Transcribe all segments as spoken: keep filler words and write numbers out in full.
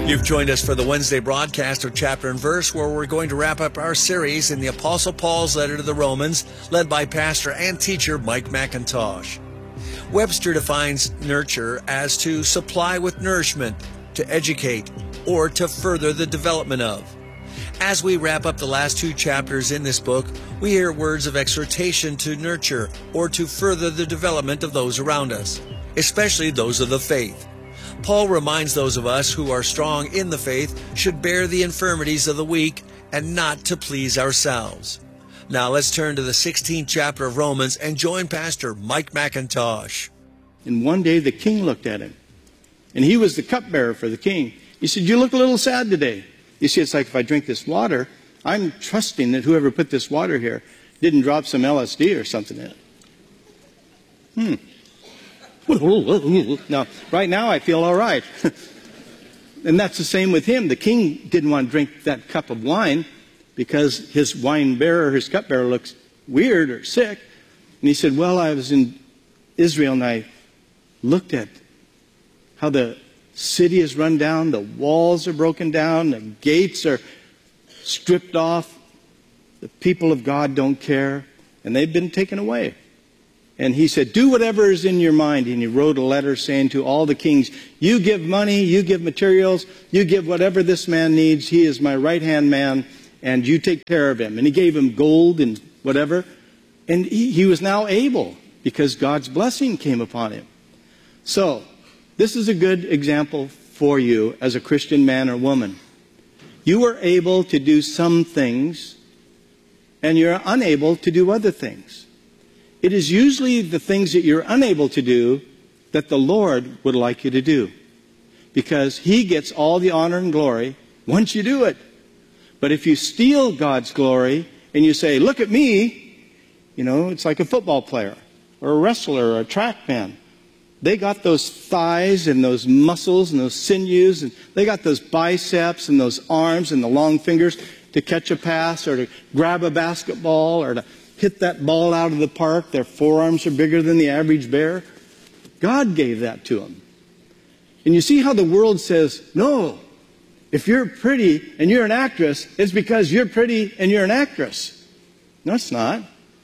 You've joined us for the Wednesday broadcast of Chapter and Verse, where we're going to wrap up our series in the Apostle Paul's letter to the Romans, led by pastor and teacher Mike McIntosh. Webster defines nurture as to supply with nourishment, to educate, or to further the development of. As we wrap up the last two chapters in this book, we hear words of exhortation to nurture or to further the development of those around us, especially those of the faith. Paul reminds those of us who are strong in the faith should bear the infirmities of the weak and not to please ourselves. Now let's turn to the sixteenth chapter of Romans and join Pastor Mike McIntosh. And one day the king looked at him, and he was the cupbearer for the king. He said, "You look a little sad today." You see, it's like if I drink this water, I'm trusting that whoever put this water here didn't drop some L S D or something in it. Hmm. Now, right now I feel all right. And that's the same with him. The king didn't want to drink that cup of wine because his wine bearer, his cupbearer, looks weird or sick. And he said, well, I was in Israel and I looked at how the city is run down, the walls are broken down, the gates are stripped off, the people of God don't care, and they've been taken away. And he said, do whatever is in your mind. And he wrote a letter saying to all the kings, you give money, you give materials, you give whatever this man needs. He is my right-hand man, and you take care of him. And he gave him gold and whatever. And he, he was now able, because God's blessing came upon him. So, this is a good example for you as a Christian man or woman. You are able to do some things, and you're unable to do other things. It is usually the things that you're unable to do that the Lord would like you to do, because He gets all the honor and glory once you do it. But if you steal God's glory and you say, look at me, you know, it's like a football player or a wrestler or a track man. They got those thighs and those muscles and those sinews, and they got those biceps and those arms and the long fingers to catch a pass or to grab a basketball or to hit that ball out of the park. Their forearms are bigger than the average bear. God gave that to them. And you see how the world says, no, if you're pretty and you're an actress, it's because you're pretty and you're an actress. No, it's not.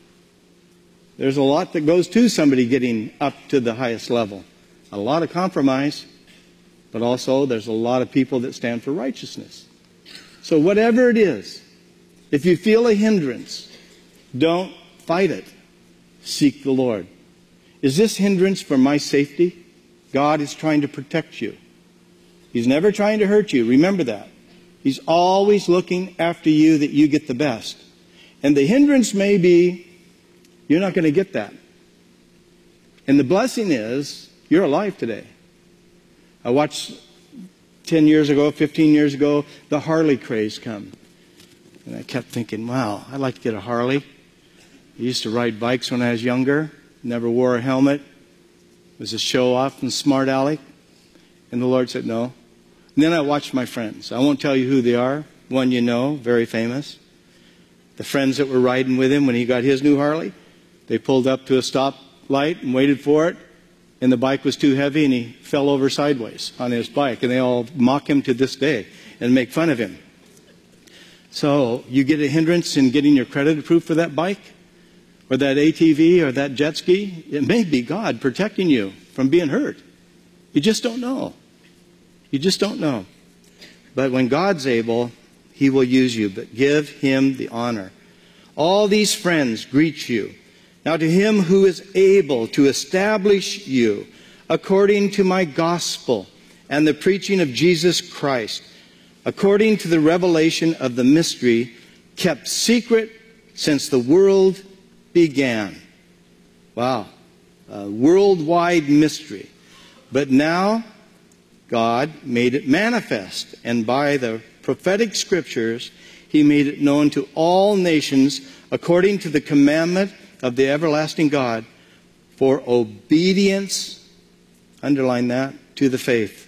There's a lot that goes to somebody getting up to the highest level. A lot of compromise, but also there's a lot of people that stand for righteousness. So whatever it is, if you feel a hindrance, don't fight it. Seek the Lord. Is this hindrance for my safety? God is trying to protect you. He's never trying to hurt you. Remember that. He's always looking after you that you get the best. And the hindrance may be, you're not going to get that. And the blessing is, you're alive today. I watched ten years ago, fifteen years ago, the Harley craze come. And I kept thinking, wow, I'd like to get a Harley. I used to ride bikes when I was younger. Never wore a helmet. It was a show-off in Smart Alley. And the Lord said, no. And then I watched my friends. I won't tell you who they are. One you know, very famous. The friends that were riding with him when he got his new Harley. They pulled up to a stoplight and waited for it, and the bike was too heavy, and he fell over sideways on his bike, and they all mock him to this day and make fun of him. So you get a hindrance in getting your credit approved for that bike, or that A T V, or that jet ski. It may be God protecting you from being hurt. You just don't know. You just don't know. But when God's able, He will use you, but give Him the honor. All these friends greet you. Now to Him who is able to establish you according to my gospel and the preaching of Jesus Christ, according to the revelation of the mystery kept secret since the world began. Wow. A worldwide mystery. But now God made it manifest, and by the prophetic scriptures He made it known to all nations according to the commandment of the everlasting God, for obedience, underline that, to the faith.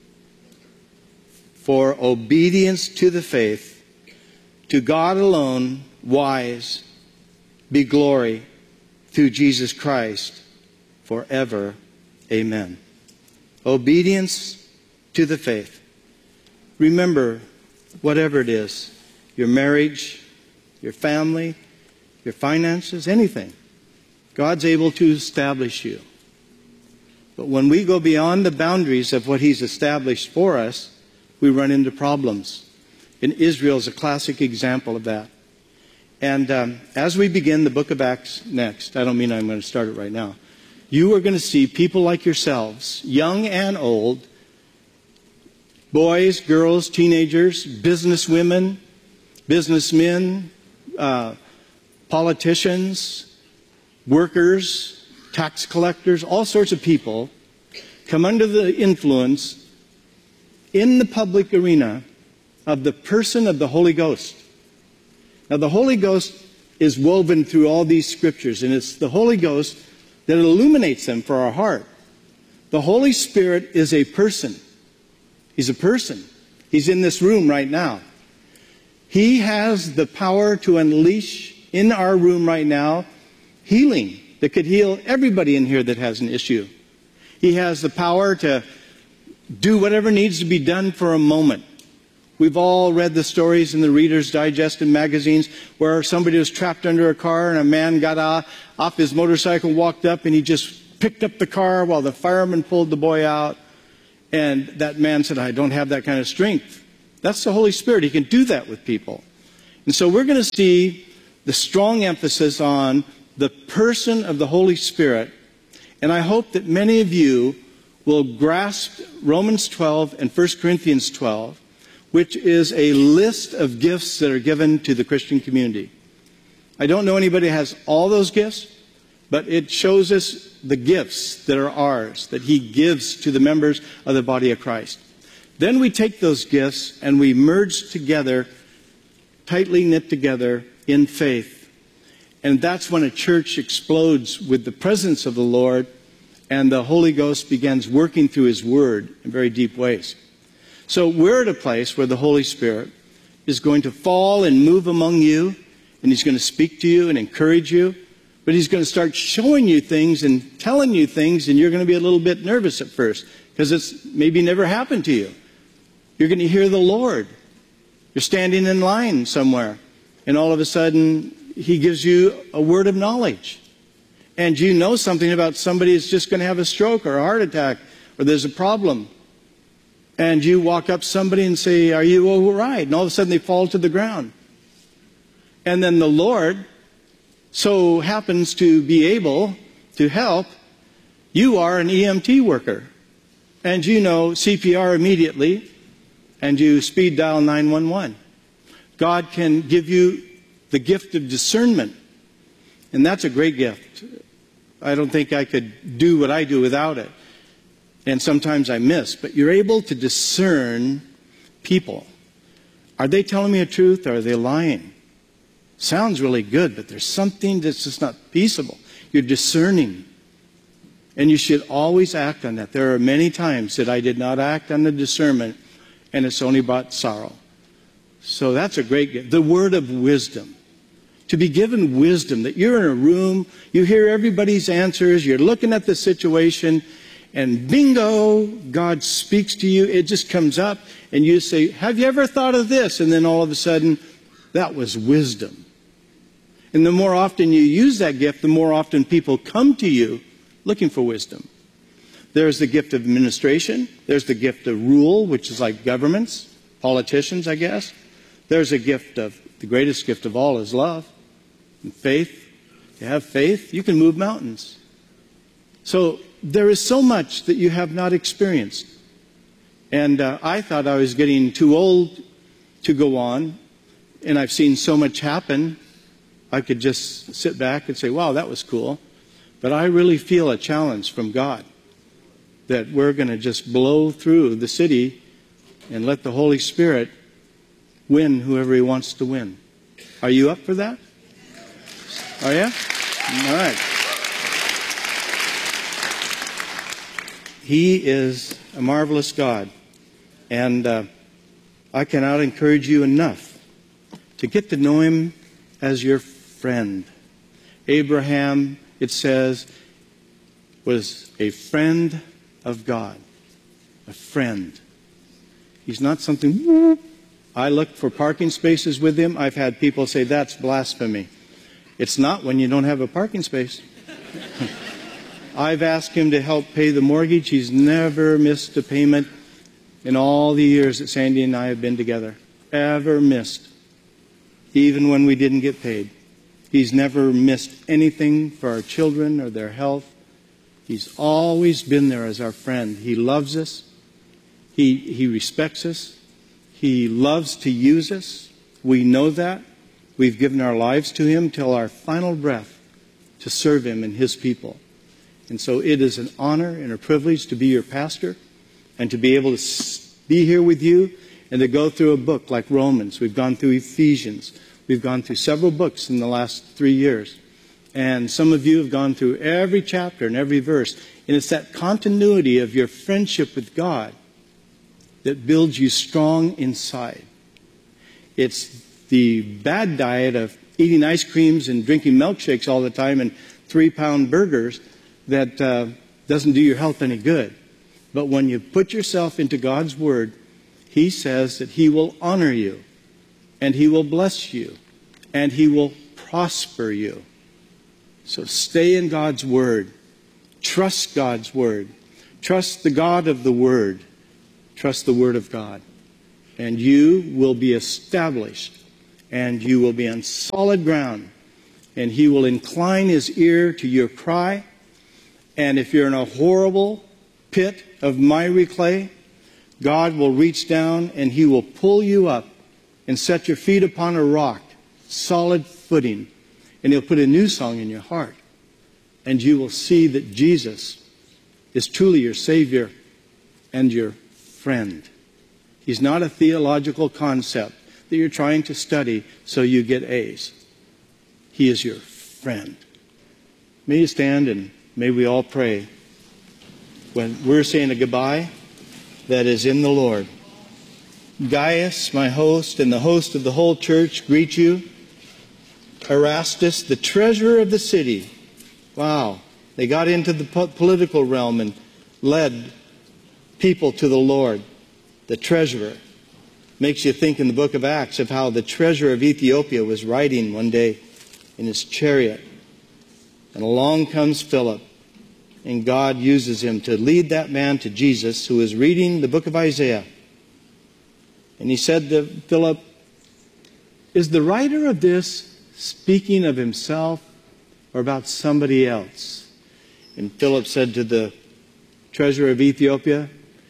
For obedience to the faith, to God alone, wise, be glory through Jesus Christ forever. Amen. Obedience to the faith. remember, whatever it is, your marriage, your family, your finances, anything, God's able to establish you. But when we go beyond the boundaries of what He's established for us, we run into problems. And Israel is a classic example of that. And um, as we begin the book of Acts next, I don't mean I'm going to start it right now, you are going to see people like yourselves, young and old, boys, girls, teenagers, businesswomen, businessmen, uh, politicians, workers, tax collectors, all sorts of people come under the influence in the public arena of the person of the Holy Ghost. Now, the Holy Ghost is woven through all these scriptures, and it's the Holy Ghost that illuminates them for our heart. The Holy Spirit is a person. He's a person. He's in this room right now. He has the power to unleash in our room right now healing that could heal everybody in here that has an issue. He has the power to do whatever needs to be done for a moment. We've all read the stories in the Reader's Digest and magazines where somebody was trapped under a car and a man got off, off his motorcycle, walked up, and he just picked up the car while the fireman pulled the boy out. And that man said, I don't have that kind of strength. That's the Holy Spirit. He can do that with people. And so we're going to see the strong emphasis on the person of the Holy Spirit. And I hope that many of you will grasp Romans twelve and First Corinthians twelve, which is a list of gifts that are given to the Christian community. I don't know anybody who has all those gifts, but it shows us the gifts that are ours, that He gives to the members of the body of Christ. Then we take those gifts and we merge together, tightly knit together in faith. And that's when a church explodes with the presence of the Lord and the Holy Ghost begins working through His Word in very deep ways. So we're at a place where the Holy Spirit is going to fall and move among you, and He's going to speak to you and encourage you, but He's going to start showing you things and telling you things, and you're going to be a little bit nervous at first because it's maybe never happened to you. You're going to hear the Lord. You're standing in line somewhere, and all of a sudden He gives you a word of knowledge. And you know something about somebody who's just going to have a stroke or a heart attack, or there's a problem. And you walk up to somebody and say, are you all right? And all of a sudden they fall to the ground. And then the Lord so happens to be able to help. You are an E M T worker. And you know C P R immediately. And you speed dial nine one one. God can give you the gift of discernment. And that's a great gift. I don't think I could do what I do without it. And sometimes I miss. But you're able to discern people. Are they telling me the truth or are they lying? Sounds really good, but there's something that's just not peaceable. You're discerning. And you should always act on that. There are many times that I did not act on the discernment, and it's only brought sorrow. So that's a great gift. The word of wisdom. To be given wisdom, that you're in a room, you hear everybody's answers, you're looking at the situation, and bingo, God speaks to you. It just comes up, and you say, have you ever thought of this? And then all of a sudden, that was wisdom. And the more often you use that gift, the more often people come to you looking for wisdom. There's the gift of administration. There's the gift of rule, which is like governments, politicians, I guess. There's a gift of, the greatest gift of all is love and faith. You have faith, you can move mountains. So there is so much that you have not experienced. And uh, I thought I was getting too old to go on, and I've seen so much happen. I could just sit back and say, wow, that was cool. But I really feel a challenge from God that we're going to just blow through the city and let the Holy Spirit win whoever He wants to win. Are you up for that? Are you? All right. He is a marvelous God. And uh, I cannot encourage you enough to get to know Him as your friend. Abraham, it says, was a friend of God. A friend. He's not something... I looked for parking spaces with him. I've had people say, that's blasphemy. It's not when you don't have a parking space. I've asked him to help pay the mortgage. He's never missed a payment in all the years that Sandy and I have been together. Ever missed. Even when we didn't get paid. He's never missed anything for our children or their health. He's always been there as our friend. He loves us. He, he respects us. He loves to use us. We know that. We've given our lives to him till our final breath to serve him and his people. And so it is an honor and a privilege to be your pastor and to be able to be here with you and to go through a book like Romans. We've gone through Ephesians. We've gone through several books in the last three years. And some of you have gone through every chapter and every verse. And it's that continuity of your friendship with God that builds you strong inside. It's the bad diet of eating ice creams and drinking milkshakes all the time and three-pound burgers that uh, doesn't do your health any good. But when you put yourself into God's Word, He says that He will honor you, and He will bless you, and He will prosper you. So stay in God's Word. Trust God's Word. Trust the God of the Word. Trust the Word of God. And you will be established, and you will be on solid ground, and He will incline His ear to your cry. And if you're in a horrible pit of miry clay, God will reach down and He will pull you up and set your feet upon a rock, solid footing. And He'll put a new song in your heart. And you will see that Jesus is truly your Savior and your friend. He's not a theological concept that you're trying to study so you get A's. He is your friend. May you stand and may we all pray when we're saying a goodbye that is in the Lord. Gaius, my host, and the host of the whole church greet you. Erastus, the treasurer of the city. Wow. They got into the po- political realm and led people to the Lord. The treasurer. Makes you think in the book of Acts of how the treasurer of Ethiopia was riding one day in his chariot. And along comes Philip. And God uses him to lead that man to Jesus, who is reading the book of Isaiah. And he said to Philip, is the writer of this speaking of himself or about somebody else? And Philip said to the treasurer of Ethiopia,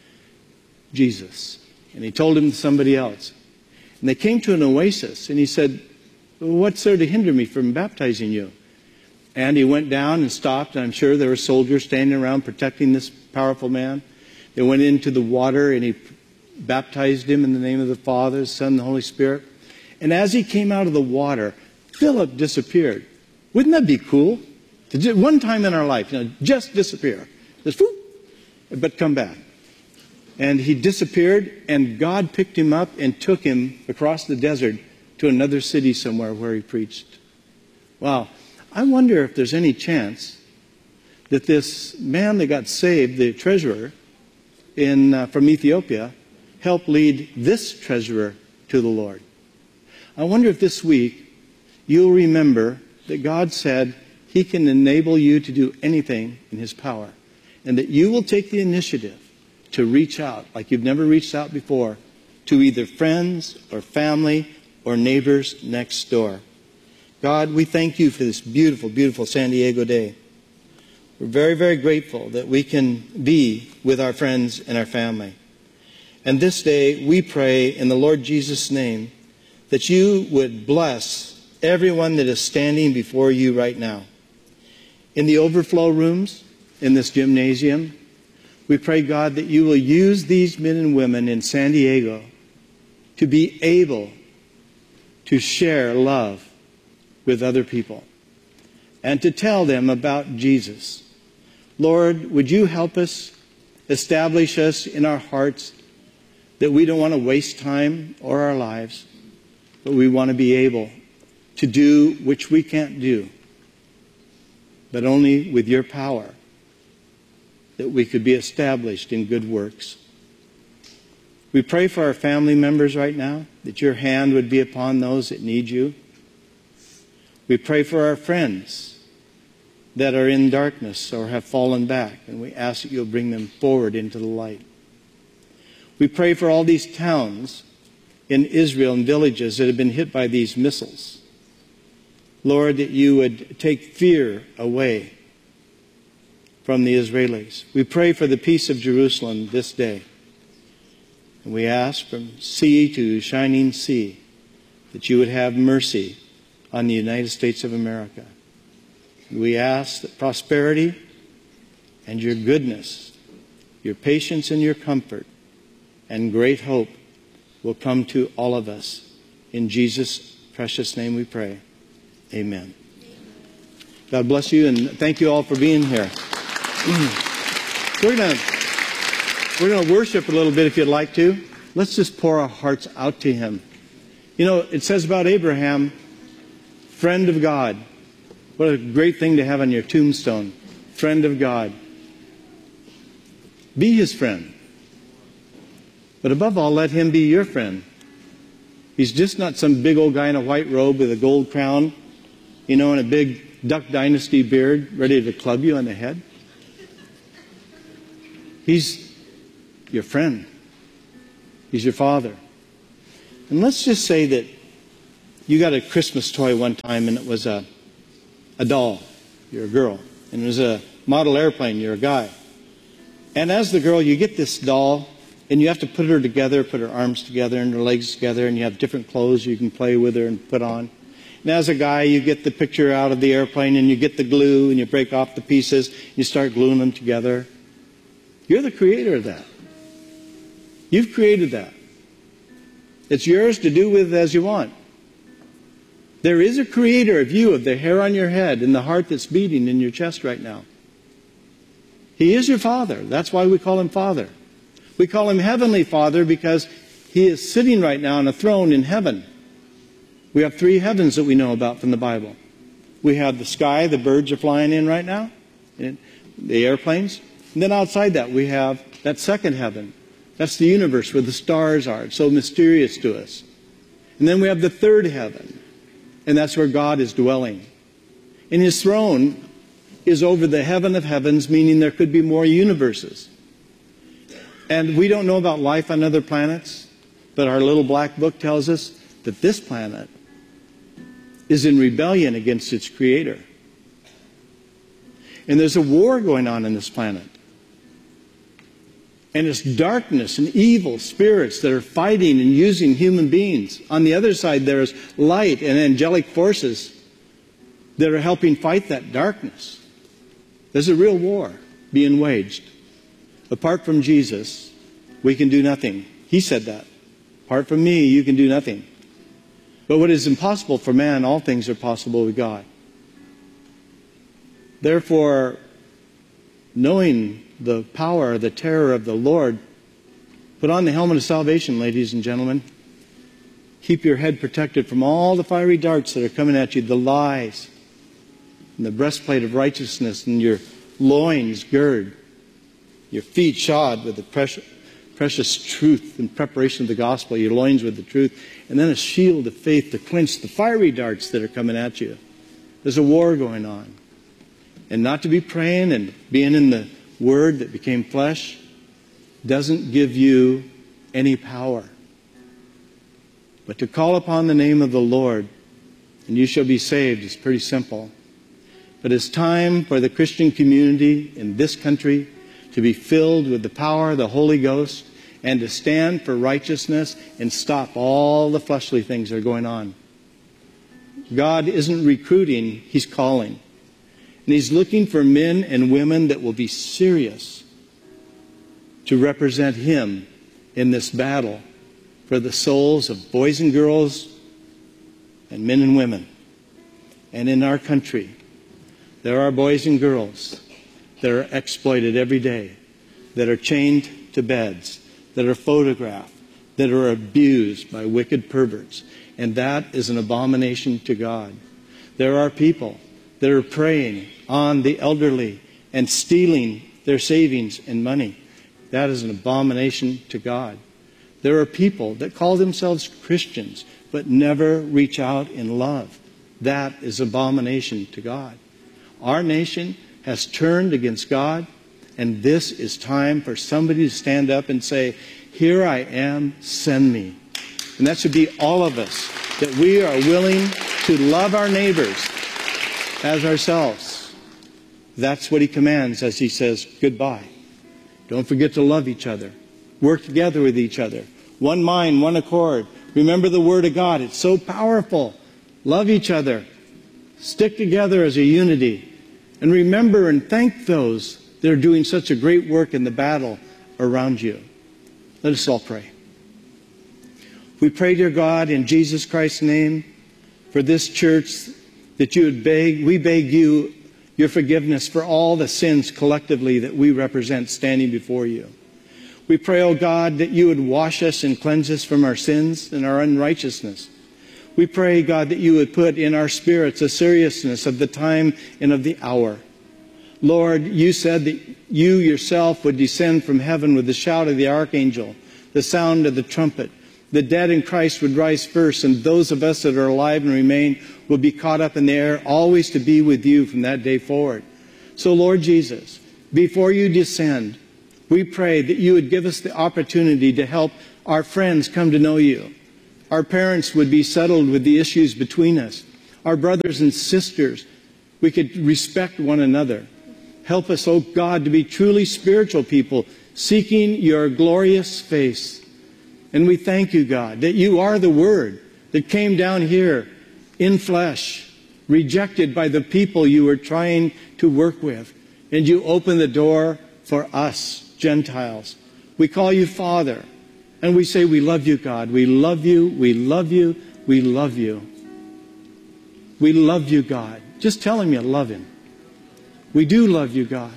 Jesus. And he told him somebody else. And they came to an oasis, and he said, what's there to hinder me from baptizing you? And he went down and stopped, and I'm sure there were soldiers standing around protecting this powerful man. They went into the water, and he baptized him in the name of the Father, the Son, and the Holy Spirit. And as he came out of the water, Philip disappeared. Wouldn't that be cool? To just, one time in our life, you know, just disappear. Just whoop, but come back. And he disappeared, and God picked him up and took him across the desert to another city somewhere where he preached. Wow. I wonder if there's any chance that this man that got saved, the treasurer in, uh, from Ethiopia, helped lead this treasurer to the Lord. I wonder if this week you'll remember that God said He can enable you to do anything in His power, and that you will take the initiative to reach out like you've never reached out before to either friends or family or neighbors next door. God, we thank You for this beautiful, beautiful San Diego day. We're very, very grateful that we can be with our friends and our family. And this day, we pray in the Lord Jesus' name that You would bless everyone that is standing before You right now. In the overflow rooms, in this gymnasium, we pray, God, that You will use these men and women in San Diego to be able to share love with other people and to tell them about Jesus. Lord, would You help us, establish us in our hearts that we don't want to waste time or our lives, but we want to be able to do which we can't do, but only with Your power, that we could be established in good works. We pray for our family members right now, that your hand would be upon those that need you. We pray for our friends that are in darkness or have fallen back, and we ask that you'll bring them forward into the light. We pray for all these towns in Israel and villages that have been hit by these missiles. Lord, that you would take fear away from the Israelis. We pray for the peace of Jerusalem this day. And we ask from sea to shining sea that you would have mercy on the United States of America. And we ask that prosperity and your goodness, your patience and your comfort, and great hope will come to all of us. In Jesus' precious name we pray. Amen. God bless you, and thank you all for being here. We're going to we're going to worship a little bit if you'd like to. Let's just pour our hearts out to him. You know, it says about Abraham, friend of God. What a great thing to have on your tombstone. Friend of God. Be his friend. But above all, let him be your friend. He's just not some big old guy in a white robe with a gold crown, you know, and a big Duck Dynasty beard, ready to club you on the head. He's your friend. He's your father. And let's just say that you got a Christmas toy one time and it was a, a doll. You're a girl. And it was a model airplane. You're a guy. And as the girl, you get this doll and you have to put her together, put her arms together and her legs together, and you have different clothes you can play with her and put on. And as a guy, you get the picture out of the airplane and you get the glue and you break off the pieces. You start gluing them together. You're the creator of that. You've created that. It's yours to do with as you want. There is a creator of you, of the hair on your head and the heart that's beating in your chest right now. He is your Father. That's why we call him Father. We call him Heavenly Father because he is sitting right now on a throne in heaven. We have three heavens that we know about from the Bible. We have the sky, the birds are flying in right now, the airplanes. And then outside that, we have that second heaven. That's the universe where the stars are. It's so mysterious to us. And then we have the third heaven. And that's where God is dwelling. And his throne is over the heaven of heavens, meaning there could be more universes. And we don't know about life on other planets, but our little black book tells us that this planet is in rebellion against its creator. And there's a war going on in this planet. And it's darkness and evil spirits that are fighting and using human beings. On the other side, there's light and angelic forces that are helping fight that darkness. There's a real war being waged. Apart from Jesus, we can do nothing. He said that. Apart from me, you can do nothing. But what is impossible for man, all things are possible with God. Therefore, knowing the power, the terror of the Lord, put on the helmet of salvation, ladies and gentlemen. Keep your head protected from all the fiery darts that are coming at you, the lies, and the breastplate of righteousness, and your loins gird, your feet shod with the precious, precious truth in preparation of the gospel, your loins with the truth, and then a shield of faith to quench the fiery darts that are coming at you. There's a war going on. And not to be praying and being in the Word that became flesh doesn't give you any power. But to call upon the name of the Lord and you shall be saved is pretty simple. But it's time for the Christian community in this country to be filled with the power of the Holy Ghost and to stand for righteousness and stop all the fleshly things that are going on. God isn't recruiting, he's calling. And he's looking for men and women that will be serious to represent him in this battle for the souls of boys and girls and men and women. And in our country, there are boys and girls that are exploited every day, that are chained to beds, that are photographed, that are abused by wicked perverts. And that is an abomination to God. There are people that are preying on the elderly and stealing their savings and money. That is an abomination to God. There are people that call themselves Christians but never reach out in love. That is abomination to God. Our nation has turned against God, and this is time for somebody to stand up and say, here I am, send me. And that should be all of us, that we are willing to love our neighbors as ourselves. That's what he commands as he says goodbye. Don't forget to love each other. Work together with each other. One mind, one accord. Remember the Word of God. It's so powerful. Love each other. Stick together as a unity. And remember and thank those that are doing such a great work in the battle around you. Let us all pray. We pray, dear God, in Jesus Christ's name, for this church, that you would beg, we beg you, your forgiveness for all the sins collectively that we represent standing before you. We pray, O God, that you would wash us and cleanse us from our sins and our unrighteousness. We pray, God, that you would put in our spirits a seriousness of the time and of the hour. Lord, you said that you yourself would descend from heaven with the shout of the archangel, the sound of the trumpet. The dead in Christ would rise first, and those of us that are alive and remain will be caught up in the air, always to be with you from that day forward. So, Lord Jesus, before you descend, we pray that you would give us the opportunity to help our friends come to know you. Our parents would be settled with the issues between us. Our brothers and sisters, we could respect one another. Help us, oh God, to be truly spiritual people, seeking your glorious face. And we thank you, God, that you are the Word that came down here in flesh, rejected by the people you were trying to work with. And you opened the door for us, Gentiles. We call you Father. And we say, we love you, God. We love you, we love you, we love you. We love you, God. Just tell him you love him. We do love you, God.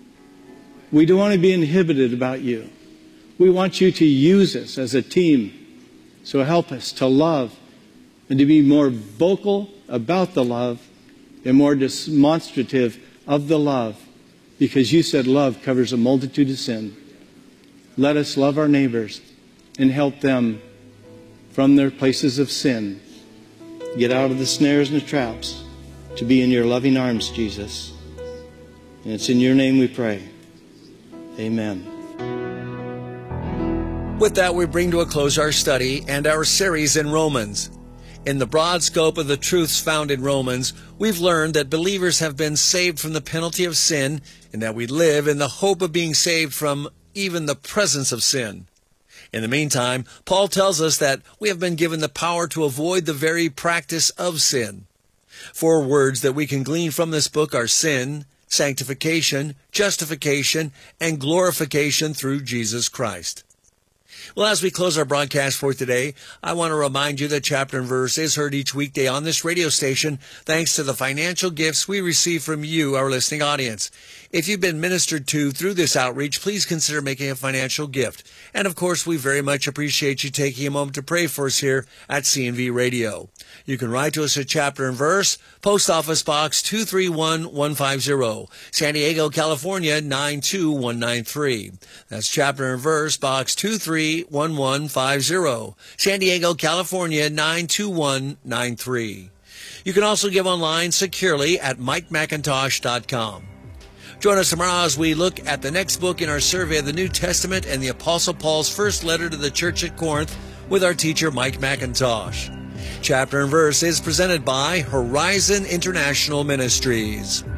We don't want to be inhibited about you. We want you to use us as a team. So help us to love and to be more vocal about the love and more demonstrative of the love, because you said love covers a multitude of sin. Let us love our neighbors and help them from their places of sin get out of the snares and the traps to be in your loving arms, Jesus. And it's in your name we pray. Amen. With that, we bring to a close our study and our series in Romans. In the broad scope of the truths found in Romans, we've learned that believers have been saved from the penalty of sin, and that we live in the hope of being saved from even the presence of sin. In the meantime, Paul tells us that we have been given the power to avoid the very practice of sin. Four words that we can glean from this book are sin, sanctification, justification, and glorification through Jesus Christ. Well, as we close our broadcast for today, I want to remind you that Chapter and Verse is heard each weekday on this radio station thanks to the financial gifts we receive from you, our listening audience. If you've been ministered to through this outreach, please consider making a financial gift. And of course, we very much appreciate you taking a moment to pray for us here at C N V Radio. You can write to us at Chapter and Verse, Post Office Box two three one one five zero, San Diego, California nine two one nine three. That's Chapter and Verse, Box two three one one five zero, San Diego, California nine two one nine three. You can also give online securely at mike macintosh dot com. Join us tomorrow as we look at the next book in our survey of the New Testament and the Apostle Paul's first letter to the church at Corinth with our teacher, Mike McIntosh. Chapter and Verse is presented by Horizon International Ministries.